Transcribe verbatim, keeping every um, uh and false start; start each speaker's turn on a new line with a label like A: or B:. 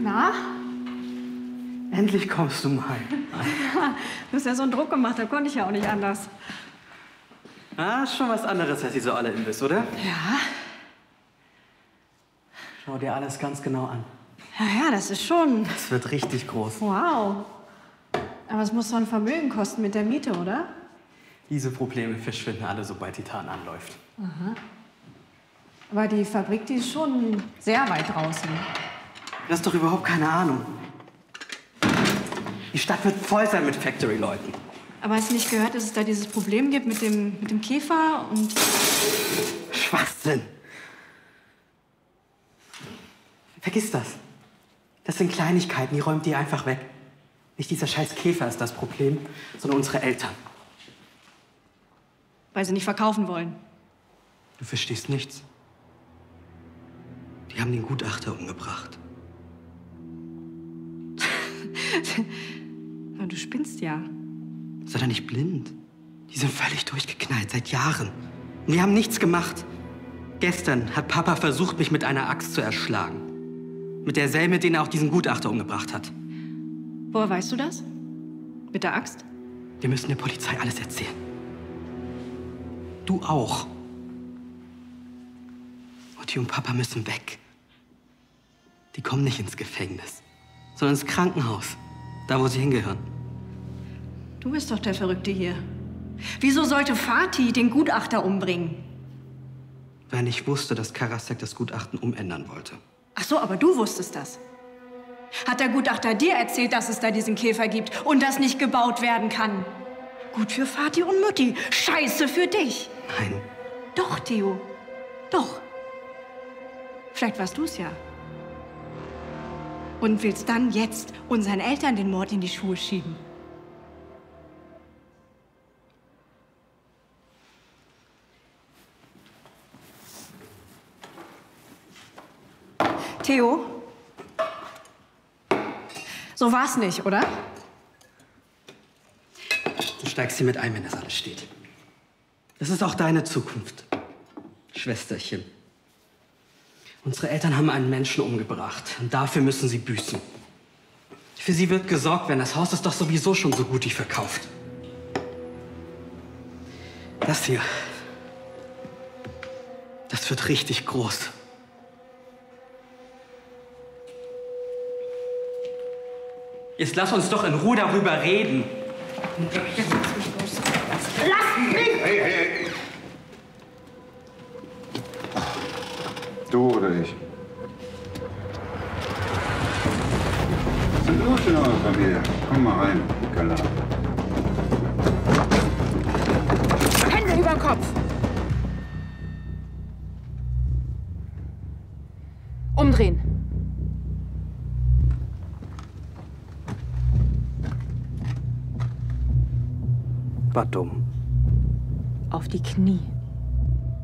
A: Na?
B: Endlich kommst du mal.
A: Du hast ja so einen Druck gemacht, da konnte ich ja auch nicht anders.
B: Ah, ist schon was anderes als diese olle Imbiss, oder?
A: Ja.
B: Schau dir alles ganz genau an.
A: Ja, ja, das ist schon...
B: Es wird richtig groß.
A: Wow. Aber es muss doch ein Vermögen kosten mit der Miete, oder?
B: Diese Probleme verschwinden alle, sobald Titan anläuft.
A: Aha. Aber die Fabrik, die ist schon sehr weit draußen.
B: Du hast doch überhaupt keine Ahnung. Die Stadt wird voll sein mit Factory-Leuten.
A: Aber hast du nicht gehört, dass es da dieses Problem gibt mit dem, mit dem Käfer und...
B: Schwachsinn! Vergiss das. Das sind Kleinigkeiten, die räumt ihr einfach weg. Nicht dieser scheiß Käfer ist das Problem, sondern unsere Eltern.
A: Weil sie nicht verkaufen wollen.
B: Du verstehst nichts. Die haben den Gutachter umgebracht.
A: Aber du spinnst ja.
B: Sei doch nicht blind. Die sind völlig durchgeknallt, seit Jahren. Und wir haben nichts gemacht. Gestern hat Papa versucht, mich mit einer Axt zu erschlagen. Mit derselben, mit der er auch diesen Gutachter umgebracht hat.
A: Woher weißt du das? Mit der Axt?
B: Wir müssen der Polizei alles erzählen. Du auch. Mutti und Papa müssen weg. Die kommen nicht ins Gefängnis, sondern ins Krankenhaus. Da, wo sie hingehören.
A: Du bist doch der Verrückte hier. Wieso sollte Fatih den Gutachter umbringen?
B: Weil ich wusste, dass Karasek das Gutachten umändern wollte.
A: Ach so, aber du wusstest das. Hat der Gutachter dir erzählt, dass es da diesen Käfer gibt und das nicht gebaut werden kann? Gut für Fatih und Mutti, scheiße für dich.
B: Nein.
A: Doch, Theo. Doch. Vielleicht warst du es ja. Und willst dann jetzt unseren Eltern den Mord in die Schuhe schieben. Theo? So war's nicht, oder?
B: Du steigst hier mit ein, wenn das alles steht. Das ist auch deine Zukunft, Schwesterchen. Unsere Eltern haben einen Menschen umgebracht und dafür müssen sie büßen. Für sie wird gesorgt werden. Das Haus ist doch sowieso schon so gut wie verkauft. Das hier, das wird richtig groß. Jetzt lass uns doch in Ruhe darüber reden.
A: Lass mich!
C: Hey, hey, hey! Du oder ich? Was ist denn los in eurer Familie? Komm mal rein, Kala.
A: Hände über den Kopf! Umdrehen.
B: War dumm.
A: Auf die Knie.